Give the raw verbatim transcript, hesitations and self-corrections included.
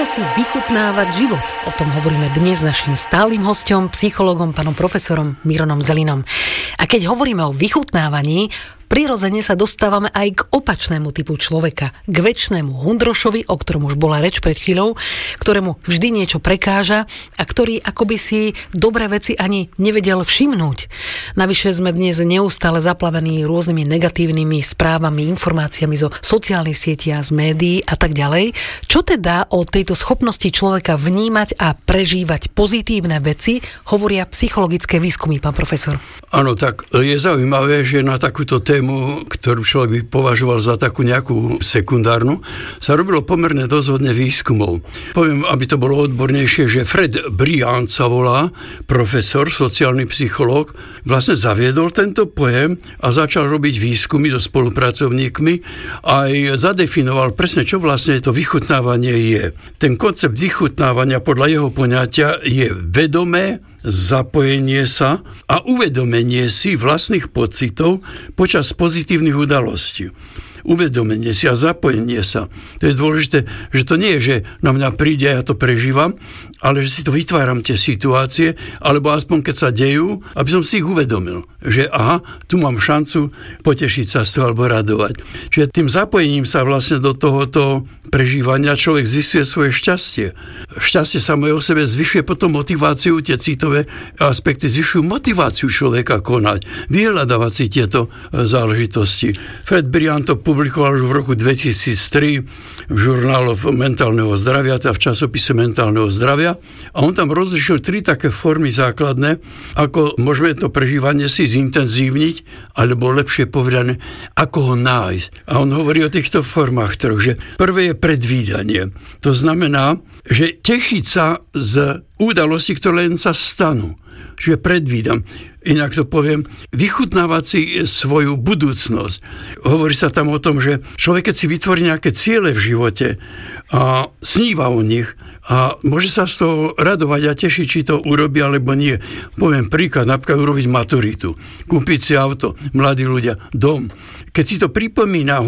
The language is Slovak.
Ako si vychutnávať život? O tom hovoríme dnes s našim stálym hosťom, psychológom, pánom profesorom Mironom Zelinom. A keď hovoríme o vychutnávaní, prirodzene sa dostávame aj k opačnému typu človeka, k večnému hundrošovi, o ktorom už bola reč pred chvíľou, ktorému vždy niečo prekáža a ktorý akoby si dobré veci ani nevedel všimnúť. Navyše sme dnes neustále zaplavení rôznymi negatívnymi správami, informáciami zo sociálnych sietí a z médií a tak ďalej. Čo teda o tejto schopnosti človeka vnímať a prežívať pozitívne veci hovoria psychologické výskumy, pán profesor? Áno, tak je zaujímavé, že na takúto tému, ktorú človek by považoval za takú nejakú sekundárnu, sa robilo pomerne dosť hodne výskumov. Poviem, aby to bolo odbornejšie, že Fred Briand sa volá, profesor, sociálny psychológ, vlastne zaviedol tento pojem a začal robiť výskumy so spolupracovníkmi a aj zadefinoval presne, čo vlastne to vychutnávanie je. Ten koncept vychutnávania podľa jeho poňatia je vedomé zapojenie sa a uvedomenie si vlastných pocitov počas pozitívnych udalostí. Uvedomenie si a zapojenie sa. To je dôležité, že to nie je, že na mňa príde a ja to prežívam, ale že si to vytváram tie situácie, alebo aspoň keď sa dejú, aby som si ich uvedomil, že aha, tu mám šancu potešiť sa z toho alebo radovať. Čiže tým zapojením sa vlastne do tohoto prežívania človek zvyšuje svoje šťastie. Šťastie samo o sebe zvyšuje potom motiváciu, tie citové aspekty zvyšujú motiváciu človeka konať, vyhľadávať si tieto záležitosti. Fred Briand to publikoval už v roku dvetisíctri v žurnálu mentálneho zdravia, teda v časopise mentálneho zdravia. A on tam rozlišil tri také formy základné, ako môžeme to prežívanie si zintenzívniť, alebo lepšie povedané, ako ho nájsť. A on hovorí o týchto formách troch, že prvé je predvídanie. To znamená, že tešiť sa z udalostí, ktoré len sa stanú. Čiže predvídam. Inak to poviem, vychutnávať si svoju budúcnosť. Hovorí sa tam o tom, že človek, keď si vytvorí nejaké ciele v živote a sníva o nich a môže sa z toho radovať a tešiť, či to urobí alebo nie. Poviem príklad, napríklad urobiť maturitu, kúpiť si auto, mladí ľudia, dom. Keď si to pripomína